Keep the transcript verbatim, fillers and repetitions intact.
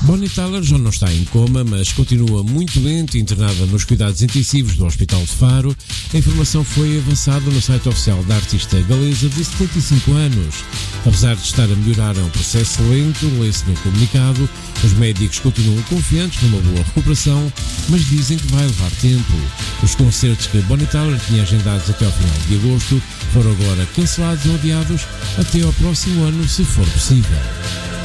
Bonnie Tyler já não está em coma, mas continua muito doente, internada nos cuidados intensivos do Hospital de Faro. A informação foi avançada no site oficial da artista galesa de setenta e cinco anos. Apesar de estar a melhorar, é um processo lento, lê-se no comunicado. Os médicos continuam confiantes numa boa recuperação, mas dizem que vai levar tempo. Os concertos que Bonnie Tyler tinha agendados até ao final de agosto foram agora cancelados ou adiados até ao próximo ano, se for possível.